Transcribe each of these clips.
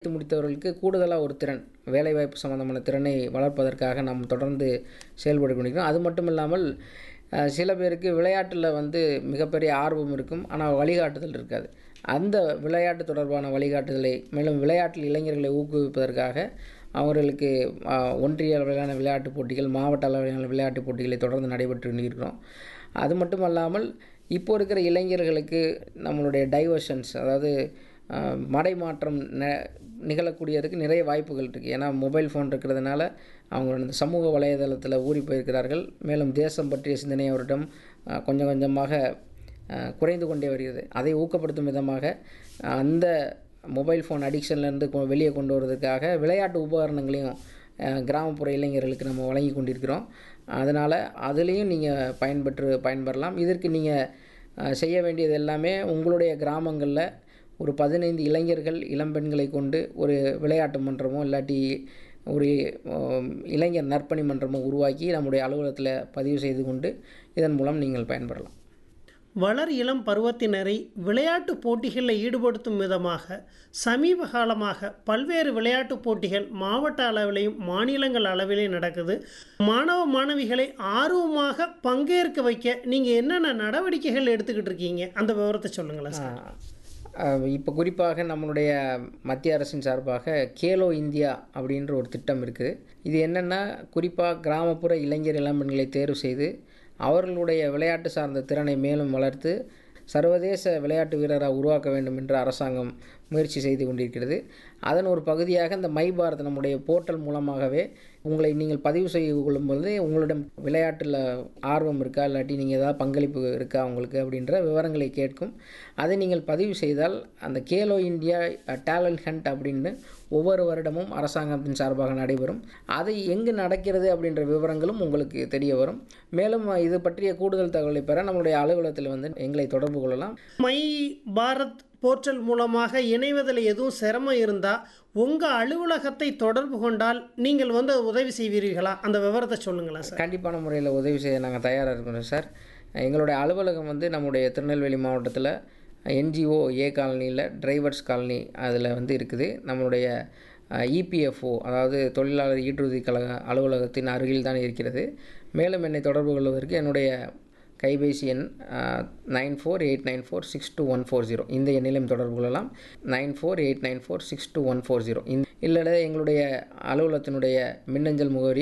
படித்து முடித்தவர்களுக்கு கூடுதலாக ஒரு திறன், வேலைவாய்ப்பு சம்மந்தமான திறனை வளர்ப்பதற்காக நாம் தொடர்ந்து செயல்பட்டு கொண்டிருக்கிறோம். அது மட்டும் இல்லாமல் சில பேருக்கு விளையாட்டில் வந்து மிகப்பெரிய ஆர்வம் இருக்கும், ஆனால் வழிகாட்டுதல் இருக்காது. அந்த விளையாட்டு தொடர்பான வழிகாட்டுதலை, மேலும் விளையாட்டில் இளைஞர்களை ஊக்குவிப்பதற்காக அவர்களுக்கு ஒன்றிய அளவிலான விளையாட்டுப் போட்டிகள், மாவட்ட அளவிலான விளையாட்டுப் போட்டிகளை தொடர்ந்து நடைபெற்று இருக்கிறோம். அது மட்டும் அல்லாமல் இப்போ இருக்கிற இளைஞர்களுக்கு நம்மளுடைய டைவர்ஷன்ஸ், அதாவது மடைமாற்றம் நிகழக்கூடியதுக்கு நிறைய வாய்ப்புகள் இருக்குது. ஏன்னா மொபைல் ஃபோன் இருக்கிறதுனால அவங்க இந்த சமூக வலைதளத்தில் ஊறி போயிருக்கிறார்கள். மேலும் தேசம் பற்றிய சிந்தனை அவரிடம் கொஞ்சம் கொஞ்சமாக குறைந்து கொண்டே வருகிறது. அதை ஊக்கப்படுத்தும் விதமாக அந்த மொபைல் ஃபோன் அடிக்ஷன்லேருந்து வெளியே கொண்டு வருவதற்காக விளையாட்டு உபகரணங்களையும் கிராமப்புற இளைஞர்களுக்கு நம்ம வழங்கி கொண்டிருக்கிறோம். அதனால் அதுலேயும் நீங்கள் பயன்பெறலாம். இதற்கு நீங்கள் செய்ய வேண்டியது எல்லாமே உங்களுடைய கிராமங்களில் ஒரு 15 இளைஞர்கள், இளம்பெண்களை கொண்டு ஒரு விளையாட்டு மன்றமோ இல்லாட்டி ஒரு இளைஞர் நற்பணி மன்றமோ உருவாக்கி நம்முடைய அலுவலகத்தில் பதிவு செய்து கொண்டு இதன் மூலம் நீங்கள் பயன்பெறலாம். வளர் இளம் பருவத்தினரை விளையாட்டு போட்டிகளில் ஈடுபடுத்தும் விதமாக சமீப காலமாக பல்வேறு விளையாட்டு போட்டிகள் மாவட்ட அளவிலையும் மாநிலங்கள் அளவிலையும் நடக்குது. மாணவ மாணவிகளை ஆர்வமாக பங்கேற்க வைக்க நீங்கள் என்னென்ன நடவடிக்கைகள் எடுத்துக்கிட்டு இருக்கீங்க, அந்த விவரத்தை சொல்லுங்களேன் சார். இப்போ குறிப்பாக நம்மளுடைய மத்திய அரசின் சார்பாக கேலோ இந்தியா அப்படின்ற ஒரு திட்டம் இருக்குது. இது என்னென்னா, குறிப்பாக கிராமப்புற இளைஞர் இளம்பெண்களை தேர்வு செய்து அவர்களுடைய விளையாட்டு சார்ந்த திறனை மேலும் வளர்த்து சர்வதேச விளையாட்டு வீரராக உருவாக்க வேண்டும் என்று அரசாங்கம் முயற்சி செய்து கொண்டிருக்கிறது. அதன் ஒரு பகுதியாக இந்த மை பாரத் நம்முடைய போர்ட்டல் மூலமாகவே உங்களை நீங்கள் பதிவு செய்து கொள்ளும்போது உங்களிடம் விளையாட்டில் ஆர்வம் இருக்கா, இல்லாட்டி நீங்கள் ஏதாவது பங்களிப்பு இருக்கா உங்களுக்கு அப்படின்ற விவரங்களை கேட்கும். அதை நீங்கள் பதிவு செய்தால் அந்த கேலோ இந்தியா டேலண்ட் ஹண்ட் அப்படின்னு ஒவ்வொரு வருடமும் அரசாங்கத்தின் சார்பாக நடைபெறும். அது எங்கு நடக்கிறது அப்படின்ற விவரங்களும் உங்களுக்கு தெரிய வரும். மேலும் இது பற்றிய கூடுதல் தகவலை பெற நம்மளுடைய அலுவலகத்தில் வந்து எங்களை தொடர்பு கொள்ளலாம். மை பாரத் போர்ட்டல் மூலமாக இணைவதில் எதுவும் சிரமம் இருந்தால் உங்கள் அலுவலகத்தை தொடர்பு கொண்டால் நீங்கள் வந்து உதவி செய்வீர்களா, அந்த விவரத்தை சொல்லுங்களேன் சார். கண்டிப்பான முறையில் உதவி செய்ய நாங்கள் தயாராக இருக்கிறோம் சார். எங்களுடைய அலுவலகம் வந்து நம்முடைய திருநெல்வேலி மாவட்டத்தில் என்ஜிஓ ஏ காலனியில் டிரைவர்ஸ் காலனி அதில் வந்து இருக்குது. நம்மளுடைய இபிஎஃப்ஓ, அதாவது தொழிலாளர் ஈட்டுறுதி கழக அலுவலகத்தின் அருகில் தான் இருக்கிறது. மேலும் என்னை தொடர்பு கொள்வதற்கு என்னுடைய கைபேசி எண் 9489462140. இந்த எண்ணிலும் தொடர்பு கொள்ளலாம். 9489462140. இல்லைனா எங்களுடைய அலுவலகத்தினுடைய மின்னஞ்சல் முகவரி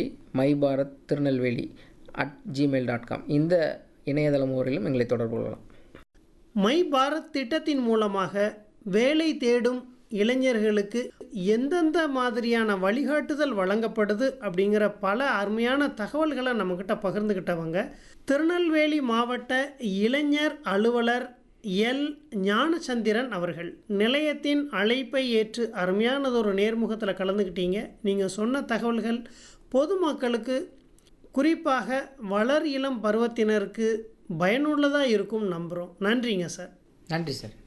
myBharatTirunelveli@gmail.com. இந்த இணையதள முகவரியிலும் எங்களை தொடர்பு கொள்ளலாம். மை பாரத் திட்டத்தின் மூலமாக வேலை தேடும் இளைஞர்களுக்கு எந்தெந்த மாதிரியான வழிகாட்டுதல் வழங்கப்படுது அப்படிங்கிற பல அருமையான தகவல்களை நம்மக்கிட்ட பகிர்ந்துக்கிட்டவங்க திருநெல்வேலி மாவட்ட இளைஞர் அலுவலர் எல் ஞானச்சந்திரன் அவர்கள். நிலையத்தின் அழைப்பை ஏற்று அருமையானதொரு நேர்முகத்தில் கலந்துக்கிட்டீங்க. நீங்கள் சொன்ன தகவல்கள் பொதுமக்களுக்கு, குறிப்பாக வளர் இளம் பருவத்தினருக்கு பயனுள்ளதாக இருக்கும் நம்புகிறோம். நன்றிங்க சார். நன்றி சார்.